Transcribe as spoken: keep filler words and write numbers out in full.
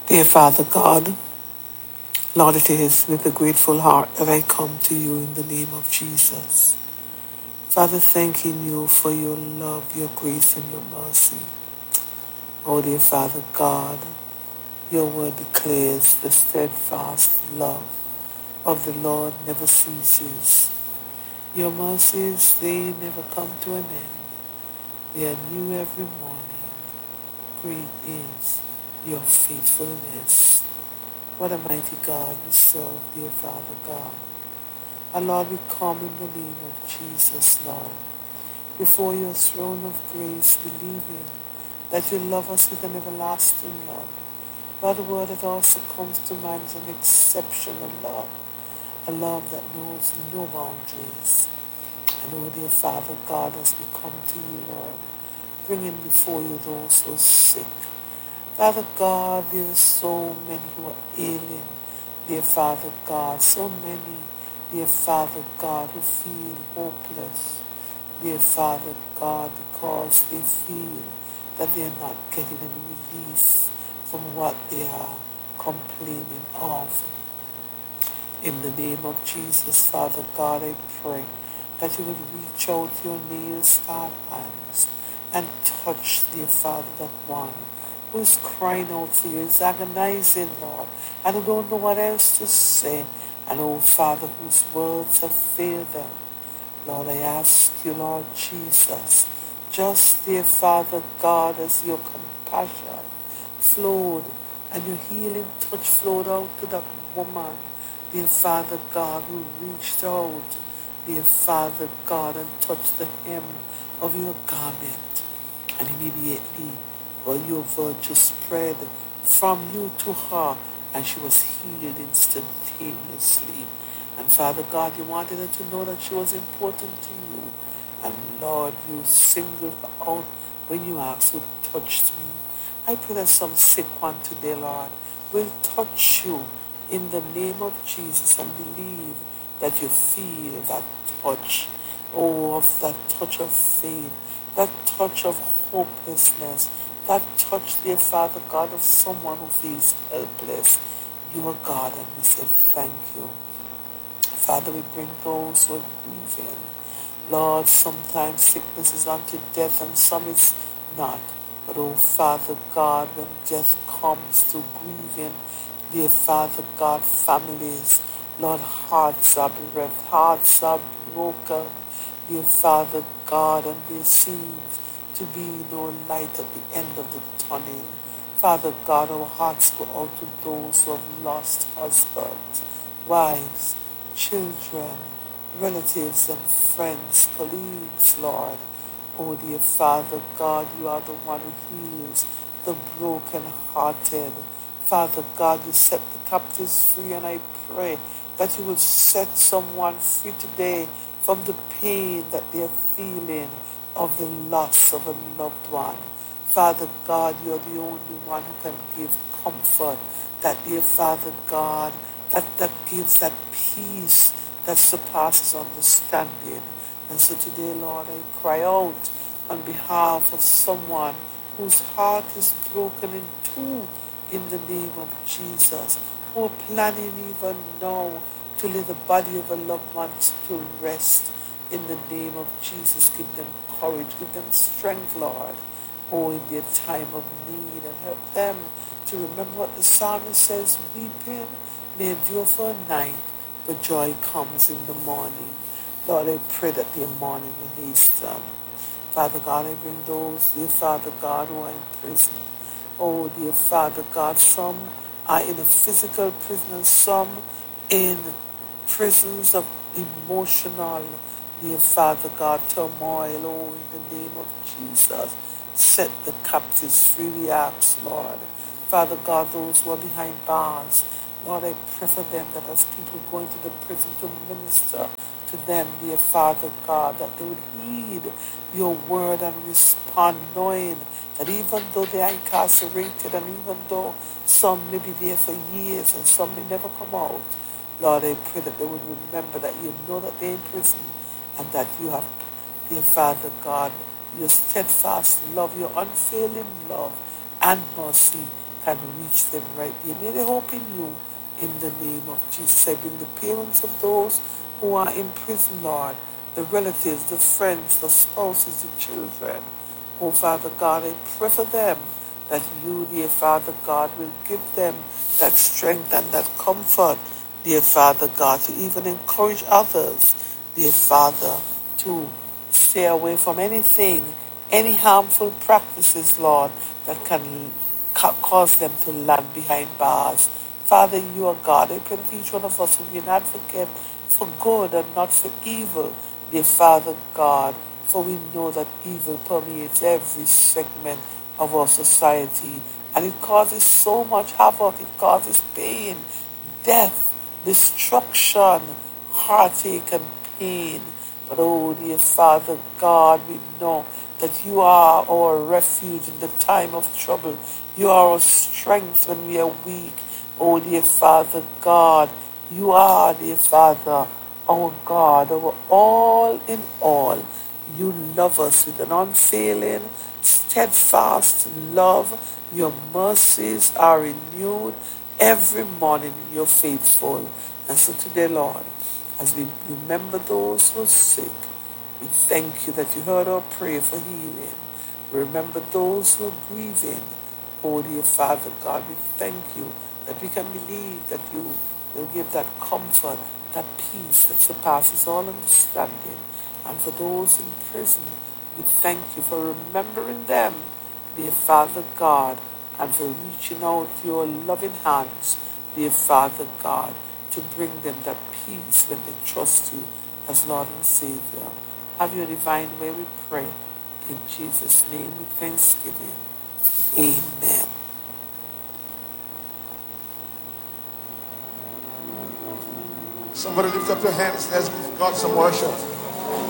Dear Father God, Lord, it is with a grateful heart that I come to you in the name of Jesus. Father, thanking you for your love, your grace, and your mercy. Oh, dear Father God, your word declares the steadfast love of the Lord never ceases. Your mercies, they never come to an end. They are new every morning. Great is your faithfulness. What a mighty God we serve, dear Father God. And Lord, we come in the name of Jesus, Lord, before your throne of grace, believing that you love us with an everlasting love. Lord, the word that also comes to mind is an exceptional love, a love that knows no boundaries. And oh, dear Father God, as we come to you, Lord, bringing before you those who are sick. Father God, there are so many who are ailing, dear Father God, so many, dear Father God, who feel hopeless, dear Father God, because they feel that they are not getting any relief from what they are complaining of. In the name of Jesus, Father God, I pray that you would reach out your nail-scarred hands and touch, dear Father, that one who is crying out for you, is agonizing, Lord, and who don't know what else to say, and oh, Father, whose words have failed them. Lord, I ask you, Lord Jesus, just, dear Father God, as your compassion flowed and your healing touch flowed out to that woman, dear Father God, who reached out, dear Father God, and touched the hem of your garment, and immediately, well, your virtue spread from you to her, and she was healed instantaneously. And Father God, you wanted her to know that she was important to you. And Lord, you singled her out when you asked who touched me. I pray that some sick one today, Lord, will touch you in the name of Jesus and believe that you feel that touch, oh, of that touch of faith, that touch of hopelessness, that touch, dear Father God, of someone who feels helpless. You are God, and we say thank you. Father, we bring those who are grieving. Lord, sometimes sickness is unto death and some it's not. But oh, Father God, when death comes to grieving, dear Father God, families, Lord, hearts are bereft, hearts are broken, dear Father God, and there seems to be no light at the end of the tunnel. Father God, our hearts go out to those who have lost husbands, wives, children, relatives and friends, colleagues, Lord. Oh, dear Father God, you are the one who heals the broken-hearted. Father God, you set the captives free, and I pray that you will set someone free today from the pain that they are feeling of the loss of a loved one. Father God, you are the only one who can give comfort, that dear Father God, that, that gives that peace that surpasses understanding. And so today, Lord, I cry out on behalf of someone whose heart is broken in two in the name of Jesus, who are planning even now to lay the body of a loved one to rest. In the name of Jesus, give them courage, give them strength, Lord, oh, in their time of need, and help them to remember what the psalmist says, weeping may endure for a night, but joy comes in the morning. Lord, I pray that their morning will hasten. Father God, I bring those, dear Father God, who are in prison. Oh, dear Father God, some are in a physical prison and some in prisons of emotional, dear Father God, turmoil. Oh, in the name of Jesus, set the captives free, we ask, Lord. Father God, those who are behind bars, Lord, I pray for them that as people go into the prison to minister to them, dear Father God, that they would heed your word and respond, knowing that even though they are incarcerated and even though some may be there for years and some may never come out, Lord, I pray that they would remember that you know that they're in prison and that you have, dear Father God, your steadfast love, your unfailing love and mercy can reach them right there. May they hope in you in the name of Jesus. I bring the parents of those who are in prison, Lord, the relatives, the friends, the spouses, the children. Oh, Father God, I pray for them that you, dear Father God, will give them that strength and that comfort, dear Father God, to even encourage others, dear Father, to stay away from anything, any harmful practices, Lord, that can ca- cause them to land behind bars. Father, you are God. I pray that each one of us will be an advocate for good and not for evil, dear Father God, for we know that evil permeates every segment of our society, and it causes so much havoc. It causes pain, death, destruction, heartache, and pain. But oh, dear Father God, we know that you are our refuge in the time of trouble. You are our strength when we are weak. Oh, dear Father God, you are, dear Father, our God, our all in all. You love us with an unfailing, steadfast love. Your mercies are renewed every morning. You're faithful. And so today, Lord, as we remember those who are sick, we thank you that you heard our prayer for healing. Remember those who are grieving. Oh, dear Father God, we thank you that we can believe that you will give that comfort, that peace that surpasses all understanding. And for those in prison, we thank you for remembering them, dear Father God, and for reaching out your loving hands, dear Father God, to bring them that peace when they trust you as Lord and Savior. Have your divine way, we pray. In Jesus' name with thanksgiving. Amen. Somebody lift up your hands. Let's give God some worship.